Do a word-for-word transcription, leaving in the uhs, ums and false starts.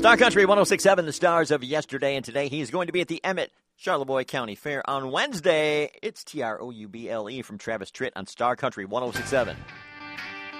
Star Country one oh six point seven, the stars of yesterday and today. He is going to be at the Emmett Charlevoix County Fair on Wednesday. It's T R O U B L E from Travis Tritt on Star Country one oh six point seven.